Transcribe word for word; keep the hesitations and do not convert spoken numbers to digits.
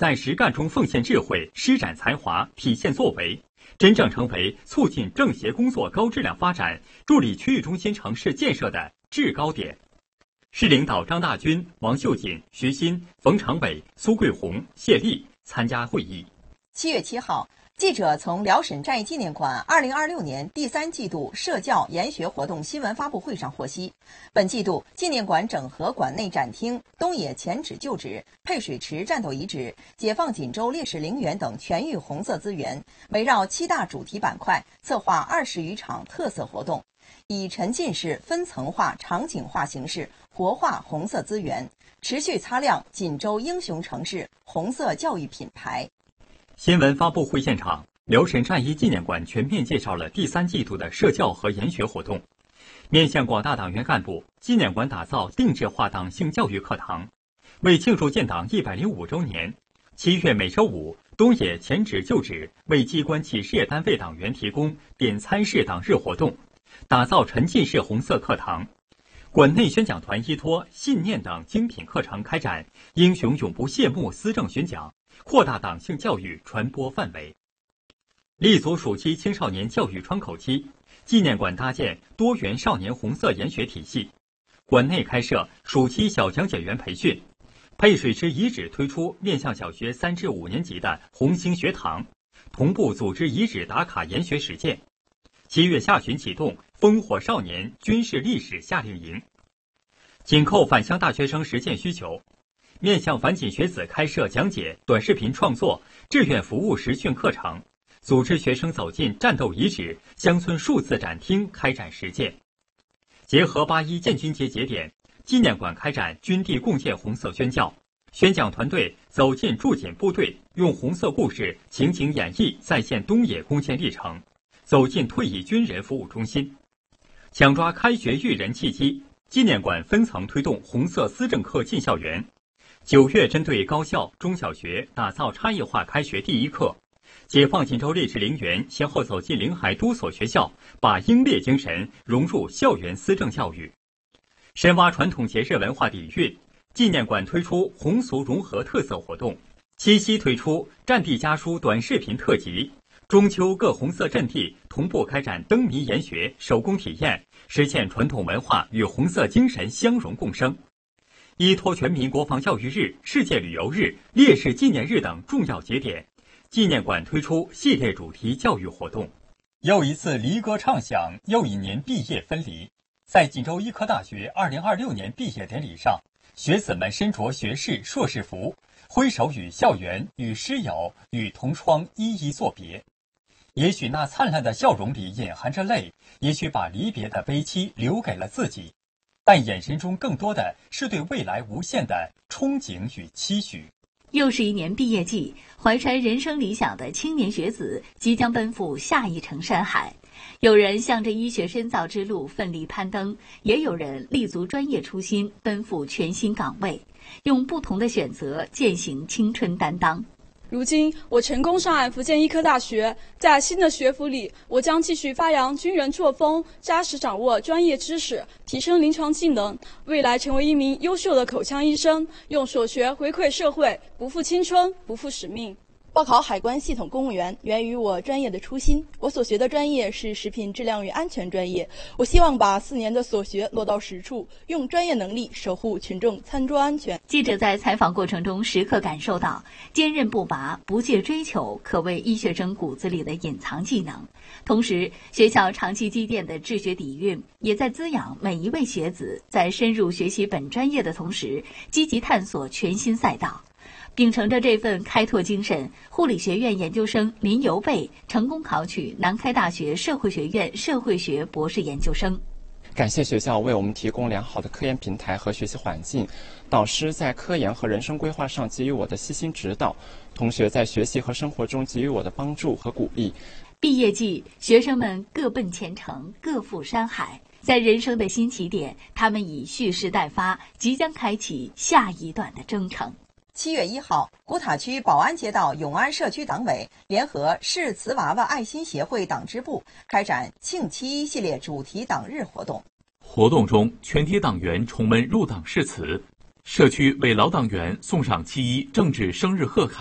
在实干中奉献智慧，施展才华，体现作为，真正成为促进政协工作高质量发展、助力区域中心城市建设的制高点。市领导张大军、王秀锦、徐新、冯长伟、苏桂红、谢丽参加会议。 七月七号，记者从辽沈战役纪念馆二零二六年第三季度社教研学活动新闻发布会上获悉，本季度纪念馆整合馆内展厅、东野前址旧址、配水池战斗遗址、解放锦州烈士陵园等全域红色资源，围绕七大主题板块策划二十余场特色活动，以沉浸式、分层化、场景化形式活化红色资源，持续擦亮锦州英雄城市红色教育品牌。 新闻发布会现场，辽沈战役纪念馆全面介绍了第三季度的社教和研学活动。面向广大党员干部，纪念馆打造定制化党性教育课堂。为庆祝建党一百零五周年，七月每周五，东野前址旧址为机关企事业单位党员提供点餐式党日活动，打造沉浸式红色课堂。馆内宣讲团依托信念等精品课程开展英雄永不谢幕思政宣讲，扩大党性教育传播范围。立足暑期青少年教育窗口期，纪念馆搭建多元少年红色研学体系，馆内开设暑期小讲解员培训，配水池遗址推出面向小学三至五年级的红星学堂，同步组织遗址打卡研学实践。七月下旬启动烽火少年军事历史夏令营，紧扣返乡大学生实践需求，面向返锦学子开设讲解、短视频创作、志愿服务实训课程，组织学生走进战斗遗址、乡村数字展厅开展实践。结合八一建军节节点，纪念馆开展军地共建红色宣教，宣讲团队走进驻锦部队，用红色故事情景演绎再现东野攻坚历程，走进退役军人服务中心。抢抓开学育人契机，纪念馆分层推动红色思政课进校园。九月针对高校、中小学打造差异化开学第一课，解放锦州烈士陵园先后走进临海多所学校，把英烈精神融入校园思政教育。深挖传统节日文化底蕴，纪念馆推出红俗融合特色活动。七夕推出战地家书短视频特辑，中秋各红色阵地同步开展灯谜研学、手工体验，实现传统文化与红色精神相融共生。依托全民国防教育日、世界旅游日、烈士纪念日等重要节点，纪念馆推出系列主题教育活动。又一次离歌唱响，又一年毕业分离。在锦州医科大学二零二六年毕业典礼上，学子们身着学士、硕士服，挥手与校园、与师友、与同窗一一作别。也许那灿烂的笑容里隐含着泪，也许把离别的悲戚留给了自己，但眼神中更多的是对未来无限的憧憬与期许。 又是一年毕业季，怀揣人生理想的青年学子即将奔赴下一程山海。有人向着医学深造之路奋力攀登，也有人立足专业初心奔赴全新岗位，用不同的选择践行青春担当。 如今我成功上岸福建医科大学，在新的学府里，我将继续发扬军人作风，扎实掌握专业知识，提升临床技能，未来成为一名优秀的口腔医生，用所学回馈社会，不负青春，不负使命。 报考海关系统公务员源于我专业的初心，我所学的专业是食品质量与安全专业，我希望把四年的所学落到实处，用专业能力守护群众餐桌安全。 记者在采访过程中时刻感受到，坚韧不拔、不懈追求可谓医学生骨子里的隐藏技能。同时，学校长期积淀的治学底蕴，也在滋养每一位学子在深入学习本专业的同时，积极探索全新赛道。秉承着这份开拓精神，护理学院研究生林尤贝成功考取南开大学社会学院社会学博士研究生。 感谢学校为我们提供良好的科研平台和学习环境，导师在科研和人生规划上给予我的悉心指导，同学在学习和生活中给予我的帮助和鼓励。 毕业季，学生们各奔前程，各赴山海。在人生的新起点，他们已蓄势待发，即将开启下一段的征程。 七月一号，古塔区宝安街道永安社区党委联合市瓷娃娃爱心协会党支部开展庆七一系列主题党日活动。 活动中，全体党员重温入党誓词，社区为老党员送上七一政治生日贺卡。